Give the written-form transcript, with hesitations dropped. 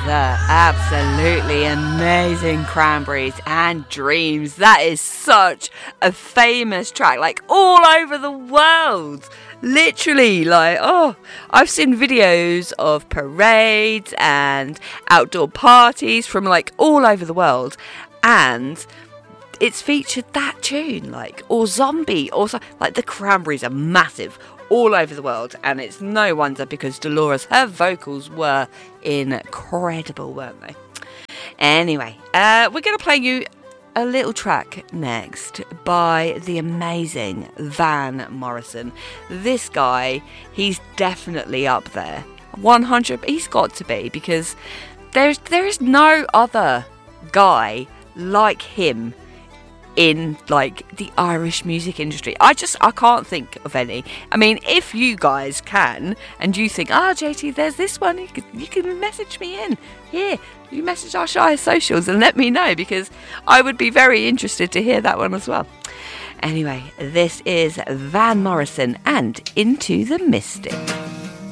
the absolutely amazing Cranberries and Dreams. That is such a famous track, like all over the world. Literally, like, I've seen videos of parades and outdoor parties from like all over the world, and it's featured that tune, like, or Zombie, or like the Cranberries are massive all over the world, and it's no wonder because Dolores, her vocals were incredible, weren't they? Anyway, we're going to play you a little track next by the amazing Van Morrison. This guy, he's definitely up there. 100, he's got to be, because there is no other guy like him in like the Irish music industry. I can't think of any. I mean, if you guys can, and you think, JT, there's this one, you can message me in. Yeah, you message our Shire socials and let me know, because I would be very interested to hear that one as well. Anyway, this is Van Morrison and Into the Mystic.